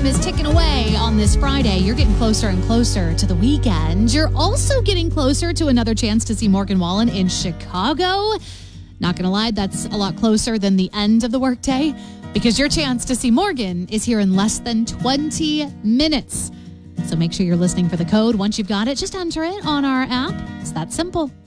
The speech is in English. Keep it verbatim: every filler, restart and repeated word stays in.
time is ticking away on this Friday. You're getting closer and closer to the weekend. You're also getting closer to another chance to see Morgan Wallen in Chicago. Not going to lie, that's a lot closer than the end of the workday, because your chance to see Morgan is here in less than twenty minutes. So make sure you're listening for the code. Once you've got it, just enter it on our app. It's that simple.